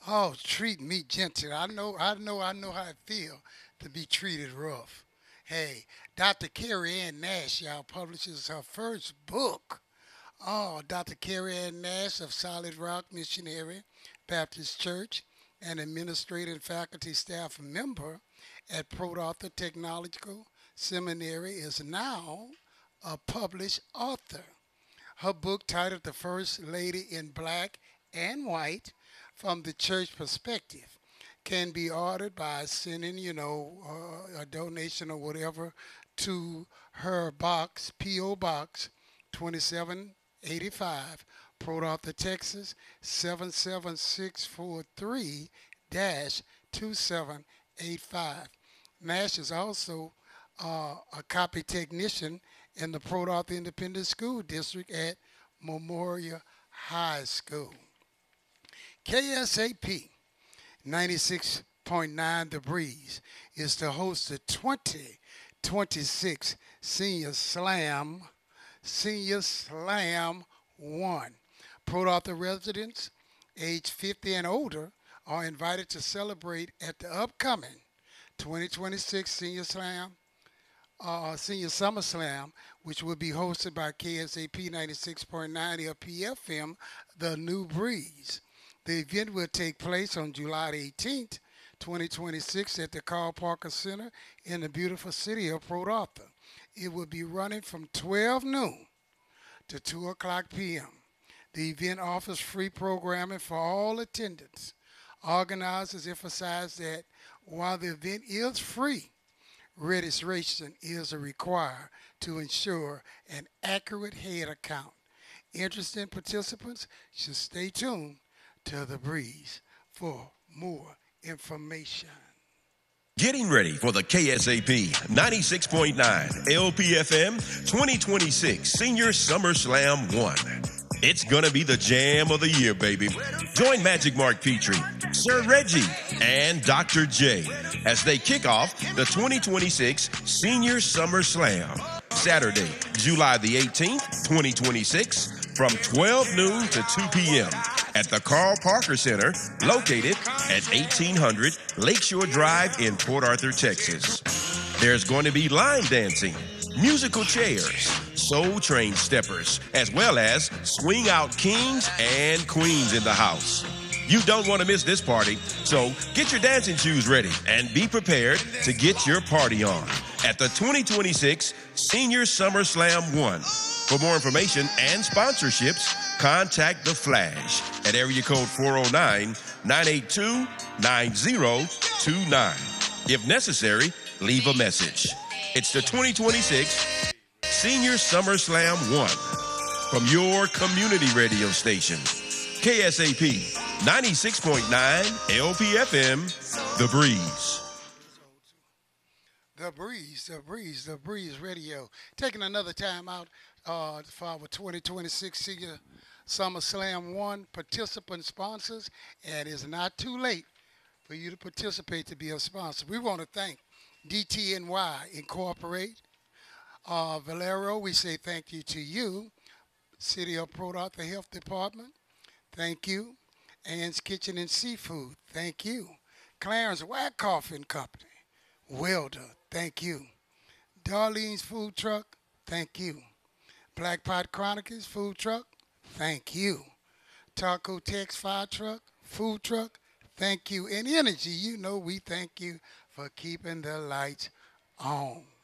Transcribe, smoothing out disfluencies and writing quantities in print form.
Oh, treat me gently. I know how it feel to be treated rough. Hey, Dr. Carrie Ann Nash, y'all, publishes her first book. Oh, Dr. Carrie Ann Nash of Solid Rock Missionary Baptist Church, an administrative and faculty staff member at Port Arthur Technological Seminary, is now a published author. Her book, titled The First Lady in Black and White from the Church Perspective, can be ordered by sending, a donation or whatever to her box, P.O. Box 2785, Port Arthur, Texas 77643 2785. Nash is also a copy technician in the Port Arthur Independent School District at Memorial High School. KSAP 96.9 The Breeze is to host the 2026 Senior Slam 1. Port Arthur residents age 50 and older are invited to celebrate at the upcoming 2026 Senior Summer Slam, which will be hosted by KSAP 96.9 LPFM, The New Breeze. The event will take place on July 18th, 2026 at the Carl Parker Center in the beautiful city of Port Arthur. It will be running from 12 noon to 2 o'clock p.m. The event offers free programming for all attendants. Organizers emphasize that while the event is free, registration is required to ensure an accurate head count. Interested participants should stay tuned to The Breeze for more information. Getting ready for the KSAP 96.9 LPFM 2026 Senior Summer Slam 1. It's gonna be the jam of the year, baby. Join Magic Mark Petrie, Sir Reggie, and Dr. J as they kick off the 2026 Senior Summer Slam. Saturday, July the 18th, 2026, from 12 noon to 2 p.m. at the Carl Parker Center, located at 1800 Lakeshore Drive in Port Arthur, Texas. There's going to be line dancing, musical chairs, soul train steppers, as well as swing out kings and queens in the house. You don't want to miss this party, so get your dancing shoes ready and be prepared to get your party on at the 2026 Senior Summer Slam 1. For more information and sponsorships, contact The Flash at area code 409-982-9029. If necessary, leave a message. It's the 2026 Senior Summer Slam 1 from your community radio station, KSAP 96.9 LPFM, The Breeze. The Breeze Radio. Taking another time out for our 2026 Senior Summer Slam 1 participant sponsors, and it's not too late for you to participate to be a sponsor. We want to thank DTNY Incorporate. Valero, we say thank you to you. City of Port Arthur Health Department, thank you. Ann's Kitchen and Seafood, thank you. Clarence Wyckoff and Company, Welder, thank you. Darlene's Food Truck, thank you. Black Pot Chronicles Food Truck, thank you. Taco Tex Fire Truck, Food Truck, thank you. And Energy, we thank you for keeping the lights on.